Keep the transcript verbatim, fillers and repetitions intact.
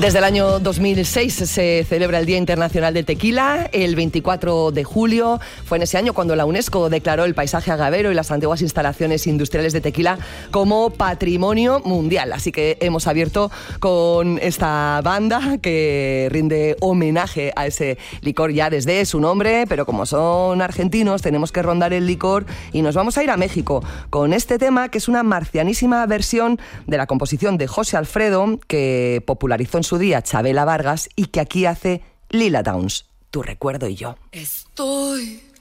Desde el año dos mil seis se celebra el Día Internacional del Tequila. El veinticuatro de julio fue en ese año cuando la UNESCO declaró el paisaje agavero y las antiguas instalaciones industriales de tequila como patrimonio mundial. Así que hemos abierto con esta banda que rinde homenaje a ese licor ya desde su nombre, pero como son argentinos tenemos que rondar el licor y nos vamos a ir a México con este tema, que es una marcianísima versión de la composición de José Alfredo que popularizó en su día Chabela Vargas y que aquí hace Lila Downs, Tu recuerdo y yo. Estoy